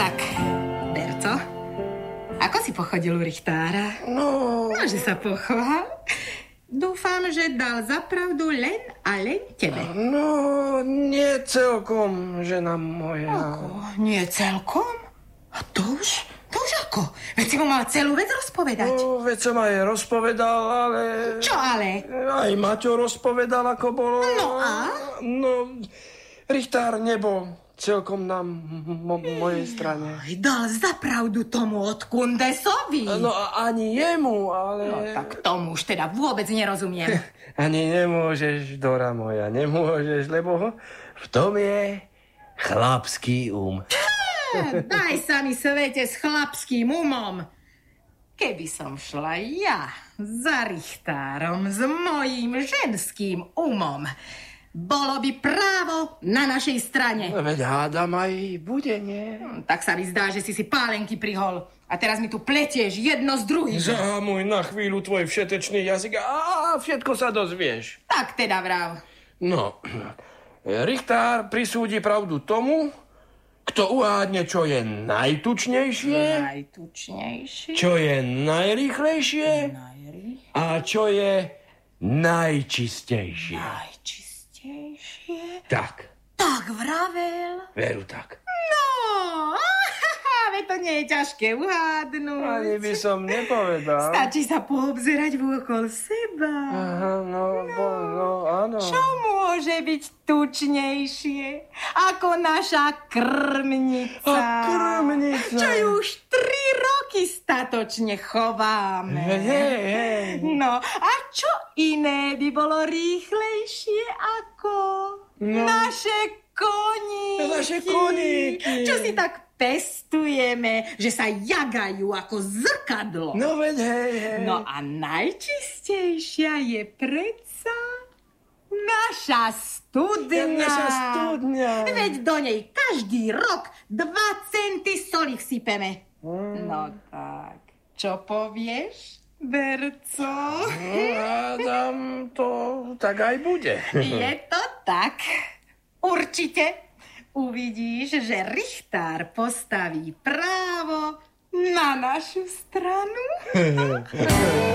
tak, Berco, ako si pochodil u Richtára? Že sa pochvál. Dúfam, že dal zapravdu len a len tebe. Nie celkom, žena moja. Ako? Nie celkom? A to už ako? Veď si mu mal celú vec rozpovedať. Veď som aj rozpovedal, ale... Čo ale? Aj Maťo rozpovedal, ako bolo. No a? Richtár nebol celkom na mojej strane. Dal zapravdu tomu od Kundesovi. Ani jemu, ale... Tak tomu už teda vôbec nerozumiem. Ani nemôžeš, Dora moja, nemôžeš, lebo v tom je chlapský Daj sa mi svete s chlapským umom. Keby som šla ja za Richtárom s mojím ženským umom, bolo by právo na našej strane. Veď hádam aj bude, nie? Tak sa mi zdá, že si pálenky prihol. A teraz mi tu pletieš jedno z druhým. Zahamuj na chvíľu tvoj všetečný jazyk a všetko sa dozvieš. Tak teda vrav. Richtár prisúdi pravdu tomu, kto uhádne, čo je najtučnejšie, čo je najrýchlejšie a čo je najčistejšie. Tak. Tak vravel. Veru tak. Veď to nie je ťažké uhádnuť. Ani by som nepovedal. Stačí sa poobzerať vôkol seba. Áno. Čo môže byť tučnejšie ako naša krmnica? Krmnica. Čo ju už 3 roky statočne chováme. Hej. A čo iné by bolo rýchlejšie ako naše koníky? Naše koníky. Čo si tak pestujeme, že sa jagajú ako zrkadlo. Veď hej. A najčistejšia je predsa naša studňa. Veď do nej každý rok 2 centy soli vsypeme. Tak, čo povieš, Berco? Hádam, to tak aj bude. Je to tak. Určite. Uvidíš, že Richtár postaví právo na našu stranu.